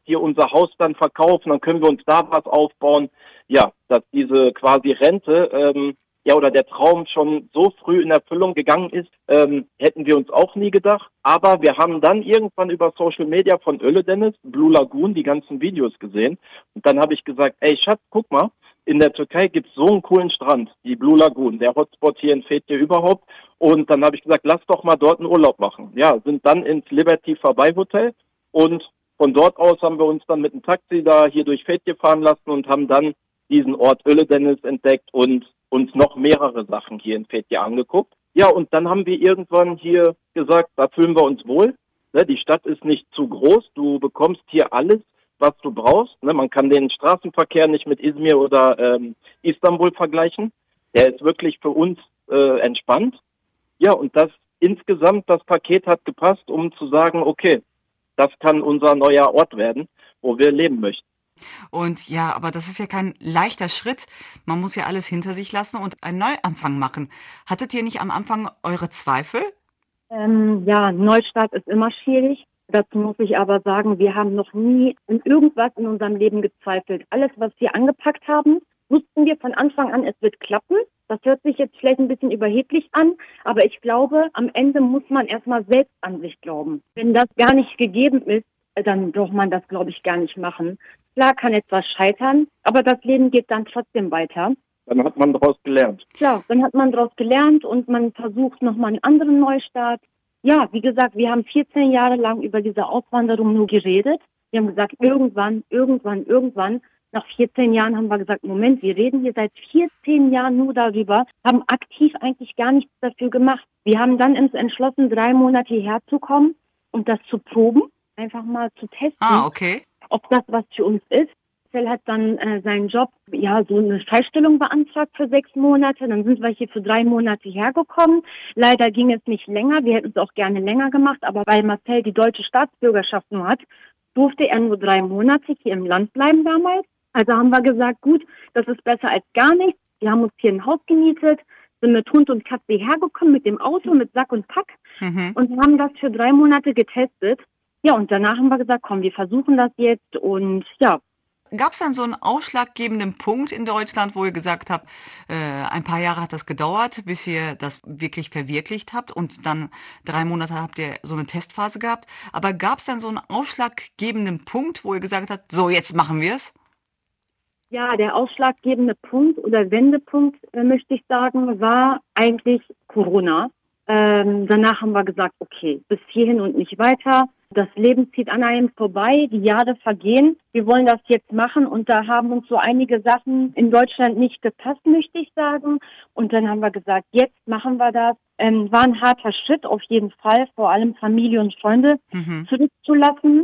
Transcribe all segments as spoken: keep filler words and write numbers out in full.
hier unser Haus dann verkaufen, dann können wir uns da was aufbauen. Ja, dass diese quasi Rente, ähm, ja, oder der Traum schon so früh in Erfüllung gegangen ist, ähm, hätten wir uns auch nie gedacht. Aber wir haben dann irgendwann über Social Media von Öle Dennis, Blue Lagoon, die ganzen Videos gesehen. Und dann habe ich gesagt, ey Schatz, guck mal, in der Türkei gibt's so einen coolen Strand, die Blue Lagoon, der Hotspot hier in Fethiye überhaupt. Und dann habe ich gesagt, lass doch mal dort einen Urlaub machen. Ja, sind dann ins Liberty Verbei Hotel und von dort aus haben wir uns dann mit dem Taxi da hier durch Fethiye fahren lassen und haben dann diesen Ort Öle Dennis entdeckt und uns noch mehrere Sachen hier in Fethiye angeguckt. Ja, und dann haben wir irgendwann hier gesagt, da fühlen wir uns wohl. Ne, die Stadt ist nicht zu groß, du bekommst hier alles, was du brauchst. Ne, man kann den Straßenverkehr nicht mit Izmir oder ähm, Istanbul vergleichen. Der ist wirklich für uns äh, entspannt. Ja, und das insgesamt, das Paket hat gepasst, um zu sagen, okay, das kann unser neuer Ort werden, wo wir leben möchten. Und ja, aber das ist ja kein leichter Schritt. Man muss ja alles hinter sich lassen und einen Neuanfang machen. Hattet ihr nicht am Anfang eure Zweifel? Ähm, ja, Neustart ist immer schwierig. Dazu muss ich aber sagen, wir haben noch nie in irgendwas in unserem Leben gezweifelt. Alles, was wir angepackt haben, wussten wir von Anfang an, es wird klappen. Das hört sich jetzt vielleicht ein bisschen überheblich an, aber ich glaube, am Ende muss man erstmal selbst an sich glauben. Wenn das gar nicht gegeben ist, dann braucht man das, glaube ich, gar nicht machen. Klar kann etwas scheitern, aber das Leben geht dann trotzdem weiter. Dann hat man daraus gelernt. Klar, dann hat man daraus gelernt und man versucht nochmal einen anderen Neustart. Ja, wie gesagt, wir haben vierzehn Jahre lang über diese Auswanderung nur geredet. Wir haben gesagt, irgendwann, irgendwann, irgendwann. Nach vierzehn Jahren haben wir gesagt, Moment, wir reden hier seit vierzehn Jahren nur darüber, haben aktiv eigentlich gar nichts dafür gemacht. Wir haben dann uns entschlossen, drei Monate hierher zu kommen und das zu proben, einfach mal zu testen, Ah, okay. ob das was für uns ist. Marcel hat dann äh, seinen Job, ja, so eine Freistellung beantragt für sechs Monate. Dann sind wir hier für drei Monate hergekommen. Leider ging es nicht länger. Wir hätten es auch gerne länger gemacht, aber weil Marcel die deutsche Staatsbürgerschaft nur hat, durfte er nur drei Monate hier im Land bleiben damals. Also haben wir gesagt, gut, das ist besser als gar nichts. Wir haben uns hier ein Haus gemietet, sind mit Hund und Katze hergekommen, mit dem Auto, mit Sack und Pack Mhm. und haben das für drei Monate getestet. Ja, und danach haben wir gesagt, komm, wir versuchen das jetzt und ja. Gab es dann so einen ausschlaggebenden Punkt in Deutschland, wo ihr gesagt habt, äh, ein paar Jahre hat das gedauert, bis ihr das wirklich verwirklicht habt und dann drei Monate habt ihr so eine Testphase gehabt. Aber gab es dann so einen ausschlaggebenden Punkt, wo ihr gesagt habt, so jetzt machen wir es? Ja, der ausschlaggebende Punkt oder Wendepunkt, äh, möchte ich sagen, war eigentlich Corona. Ähm, danach haben wir gesagt, okay, bis hierhin und nicht weiter. Das Leben zieht an einem vorbei, die Jahre vergehen. Wir wollen das jetzt machen und da haben uns so einige Sachen in Deutschland nicht gepasst, möchte ich sagen. Und dann haben wir gesagt, jetzt machen wir das. Ähm, war ein harter Schritt auf jeden Fall, vor allem Familie und Freunde Mhm. zurückzulassen.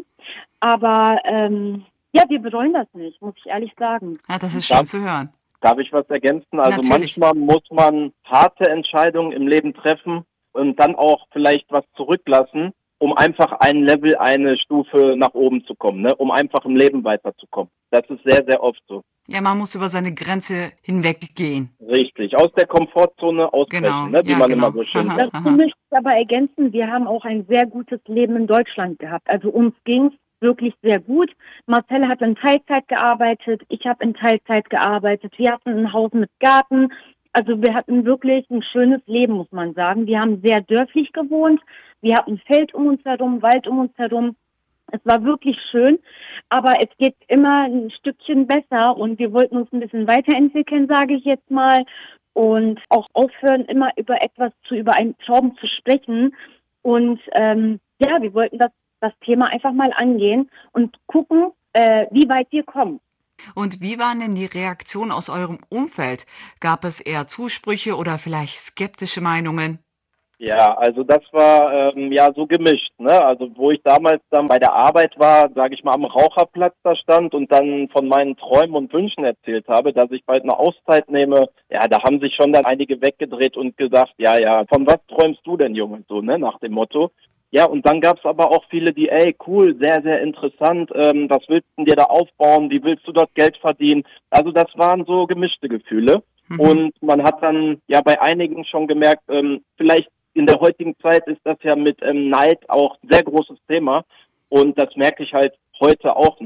Aber ähm, ja, wir bereuen das nicht, muss ich ehrlich sagen. Ja, das ist Ja. schön zu hören. Darf ich was ergänzen? Also Natürlich. manchmal muss man harte Entscheidungen im Leben treffen und dann auch vielleicht was zurücklassen, um einfach ein Level, eine Stufe nach oben zu kommen, ne? Um einfach im Leben weiterzukommen. Das ist sehr, sehr oft so. Ja, man muss über seine Grenze hinweggehen. Richtig. Aus der Komfortzone ausbrechen, Genau, ne? Wie ja, man genau. immer so schön Aha, sagt. Dazu aha. möchte ich aber ergänzen, wir haben auch ein sehr gutes Leben in Deutschland gehabt. Also uns ging es wirklich sehr gut. Marcel hat in Teilzeit gearbeitet, ich habe in Teilzeit gearbeitet. Wir hatten ein Haus mit Garten. Also wir hatten wirklich ein schönes Leben, muss man sagen. Wir haben sehr dörflich gewohnt. Wir hatten Feld um uns herum, Wald um uns herum. Es war wirklich schön, aber es geht immer ein Stückchen besser und wir wollten uns ein bisschen weiterentwickeln, sage ich jetzt mal, und auch aufhören, immer über etwas zu, über einen Traum zu sprechen. Und ähm, ja, wir wollten das, das Thema einfach mal angehen und gucken, äh, wie weit wir kommen. Und wie waren denn die Reaktionen aus eurem Umfeld? Gab es eher Zusprüche oder vielleicht skeptische Meinungen? Ja, also das war ähm, ja so gemischt, ne? Also wo ich damals dann bei der Arbeit war, sage ich mal, am Raucherplatz da stand und dann von meinen Träumen und Wünschen erzählt habe, dass ich bald eine Auszeit nehme, ja, da haben sich schon dann einige weggedreht und gesagt, ja, ja, von was träumst du denn, Junge, so, ne, nach dem Motto. Ja, und dann gab's aber auch viele, die, ey, cool, sehr, sehr interessant, ähm, was willst du denn dir da aufbauen, wie willst du dort Geld verdienen? Also das waren so gemischte Gefühle. Mhm. Und man hat dann ja bei einigen schon gemerkt, ähm, vielleicht in der heutigen Zeit ist das ja mit ähm, Neid auch ein sehr großes Thema und das merke ich halt heute auch